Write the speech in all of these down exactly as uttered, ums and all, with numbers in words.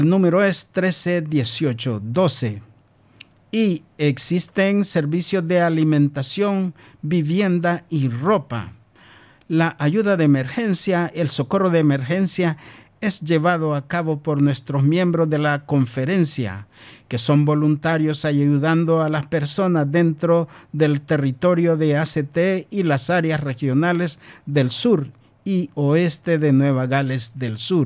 El número es trece dieciocho doce. Y existen servicios de alimentación, vivienda y ropa. La ayuda de emergencia, el socorro de emergencia es llevado a cabo por nuestros miembros de la conferencia, que son voluntarios ayudando a las personas dentro del territorio de A C T y las áreas regionales del sur y oeste de Nueva Gales del Sur.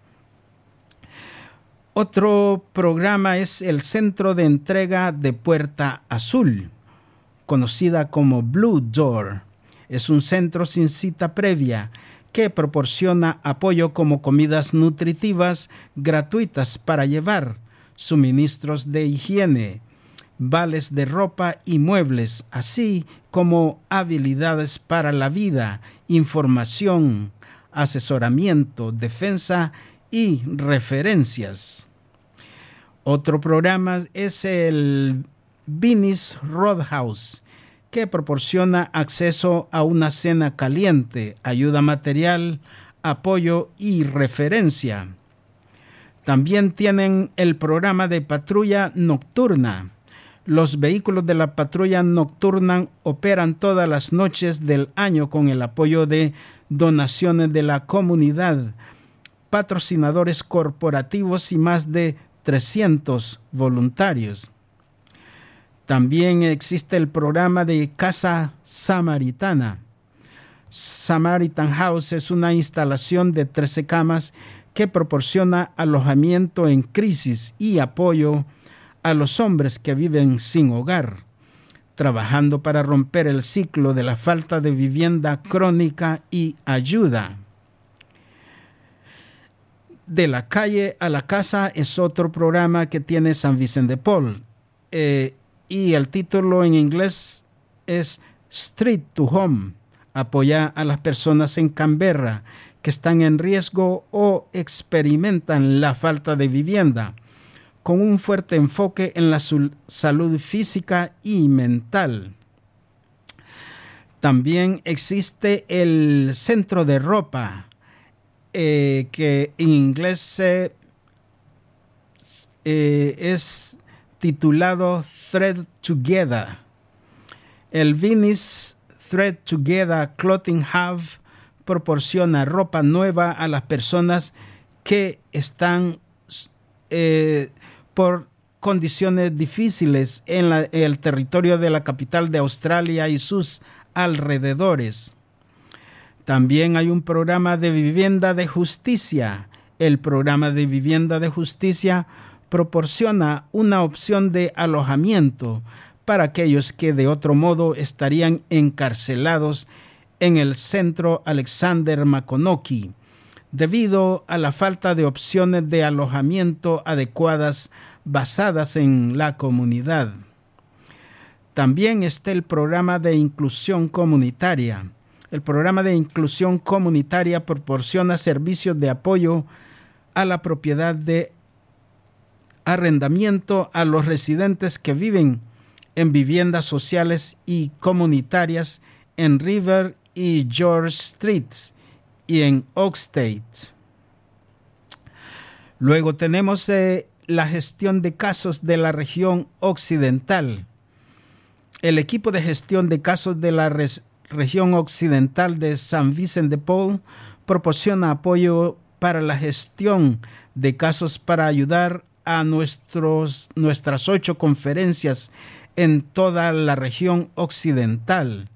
Otro programa es el Centro de Entrega de Puerta Azul, conocida como Blue Door. Es un centro sin cita previa que proporciona apoyo como comidas nutritivas gratuitas para llevar, suministros de higiene, vales de ropa y muebles, así como habilidades para la vida, información, asesoramiento, defensa y referencias. Otro programa es el Vinnie's Roadhouse, que proporciona acceso a una cena caliente, ayuda material, apoyo y referencia. También tienen el programa de patrulla nocturna. Los vehículos de la patrulla nocturna operan todas las noches del año con el apoyo de donaciones de la comunidad, patrocinadores corporativos y más de trescientos voluntarios. También existe el programa de Casa Samaritana. Samaritan House es una instalación de trece camas que proporciona alojamiento en crisis y apoyo a los hombres que viven sin hogar, trabajando para romper el ciclo de la falta de vivienda crónica y ayuda. De la calle a la casa es otro programa que tiene San Vicente de Paul. Eh, y el título en inglés es Street to Home. Apoya a las personas en Canberra que están en riesgo o experimentan la falta de vivienda, con un fuerte enfoque en la salud física y mental. También existe el centro de ropa, eh, que en inglés eh, eh, es titulado Thread Together. El Vinnie's Thread Together Clothing Hub proporciona ropa nueva a las personas que están eh, por condiciones difíciles en la, el territorio de la capital de Australia y sus alrededores. También hay un programa de vivienda de justicia. El programa de vivienda de justicia proporciona una opción de alojamiento para aquellos que de otro modo estarían encarcelados en el centro Alexander Makonoki, debido a la falta de opciones de alojamiento adecuadas basadas en la comunidad. También está el programa de inclusión comunitaria. El programa de inclusión comunitaria proporciona servicios de apoyo a la propiedad de arrendamiento a los residentes que viven en viviendas sociales y comunitarias en River y George Streets y en Oak State. Luego tenemos eh, la gestión de casos de la región occidental. El equipo de gestión de casos de la res, región occidental de San Vicente de Paul proporciona apoyo para la gestión de casos para ayudar a nuestros, nuestras ocho conferencias en toda la región occidental.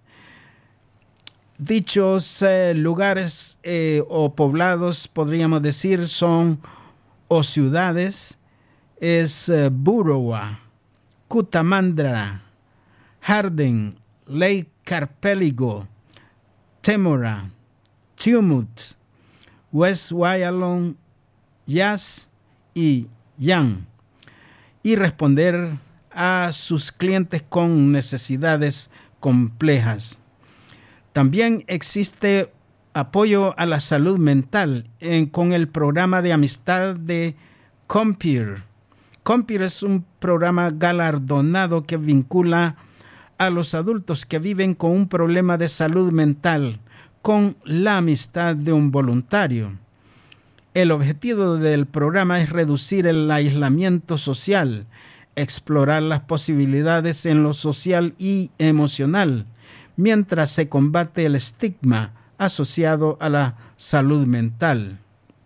Dichos eh, lugares eh, o poblados, podríamos decir, son o ciudades, es eh, Burrowa, Cutamandra, Harden, Lake Carpeligo, Temora, Tumut, West Wyalong, Yass y Yan, y responder a sus clientes con necesidades complejas. También existe apoyo a la salud mental en, con el programa de amistad de Compeer. Compeer es un programa galardonado que vincula a los adultos que viven con un problema de salud mental con la amistad de un voluntario. El objetivo del programa es reducir el aislamiento social, explorar las posibilidades en lo social y emocional, mientras se combate el estigma asociado a la salud mental.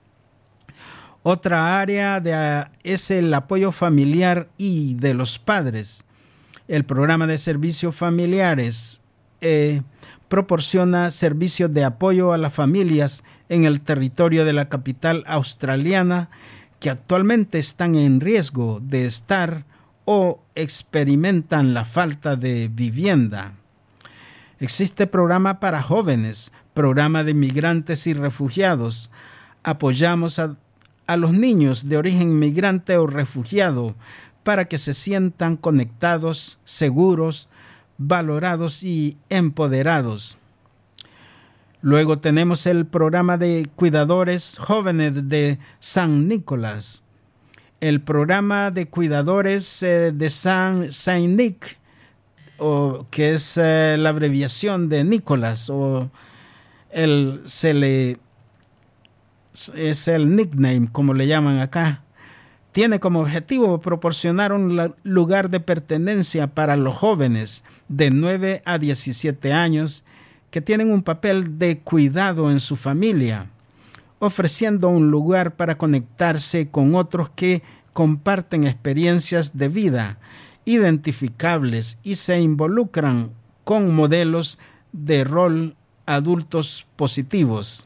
Otra área de, es el apoyo familiar y de los padres. El programa de servicios familiares eh, proporciona servicios de apoyo a las familias en el territorio de la capital australiana que actualmente están en riesgo de estar o experimentan la falta de vivienda. Existe programa para jóvenes, programa de migrantes y refugiados. Apoyamos a, a los niños de origen migrante o refugiado para que se sientan conectados, seguros, valorados y empoderados. Luego tenemos el programa de cuidadores jóvenes de San Nicolás. El programa de cuidadores eh, de San Saint Nick, o que es eh, la abreviación de Nicolás, o el se le es el nickname, como le llaman acá. Tiene como objetivo proporcionar un lugar de pertenencia para los jóvenes de nueve a diecisiete años que tienen un papel de cuidado en su familia, ofreciendo un lugar para conectarse con otros que comparten experiencias de vida identificables y se involucran con modelos de rol adultos positivos.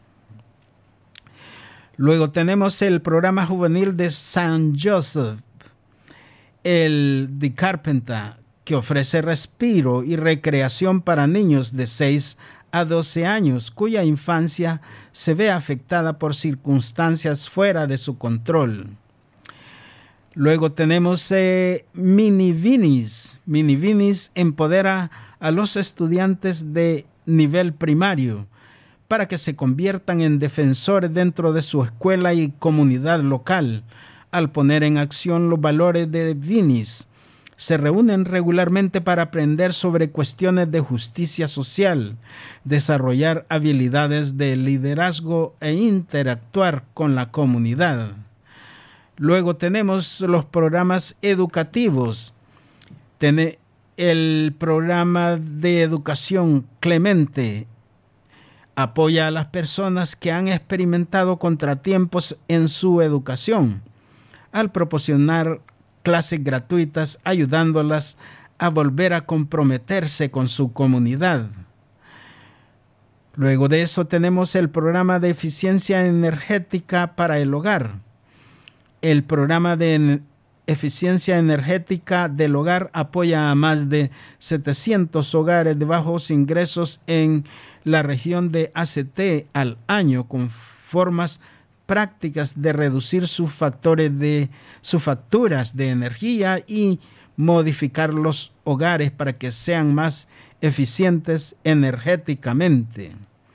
Luego tenemos el programa juvenil de Saint Joseph, el The Carpenter, que ofrece respiro y recreación para niños de seis a doce años, cuya infancia se ve afectada por circunstancias fuera de su control. Luego tenemos eh, Mini Vinis. Mini Vinis empodera a los estudiantes de nivel primario para que se conviertan en defensores dentro de su escuela y comunidad local, al poner en acción los valores de Vinis. Se reúnen regularmente para aprender sobre cuestiones de justicia social, desarrollar habilidades de liderazgo e interactuar con la comunidad. Luego tenemos los programas educativos. Tiene el programa de educación Clemente. Apoya a las personas que han experimentado contratiempos en su educación, al proporcionar clases gratuitas, ayudándolas a volver a comprometerse con su comunidad. Luego de eso tenemos el programa de eficiencia energética para el hogar. El programa de eficiencia energética del hogar apoya a más de setecientos hogares de bajos ingresos en la región de A C T al año, con formas prácticas de reducir sus factores de sus facturas de energía y modificar los hogares para que sean más eficientes energéticamente.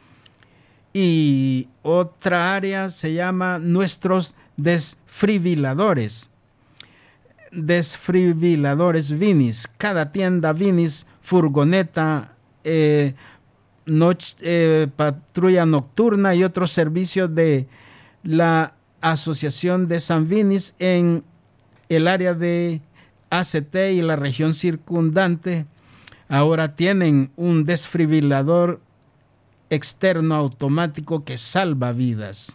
Y otra área se llama nuestros desfibriladores. Desfibriladores Vinis. Cada tienda Vinis, furgoneta, eh, noche, eh, patrulla nocturna y otros servicios de la Asociación de San Vinis en el área de A C T y la región circundante ahora tienen un desfibrilador externo automático que salva vidas.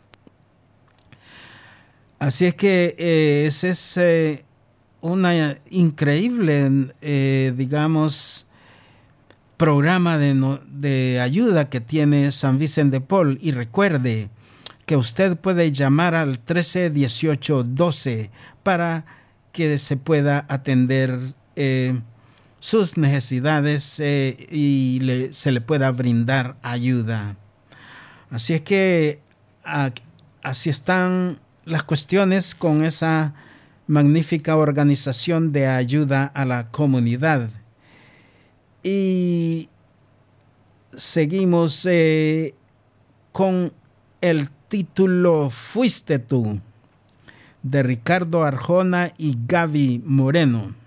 Así es que eh, ese es eh, una increíble, eh, digamos, programa de, no, de ayuda que tiene San Vicente de Paul. Y recuerde que usted puede llamar al trece dieciocho doce para que se pueda atender eh, sus necesidades eh, y le, se le pueda brindar ayuda. Así es que a, así están las cuestiones con esa magnífica organización de ayuda a la comunidad. Y seguimos eh, con el título Fuiste tú, de Ricardo Arjona y Gaby Moreno.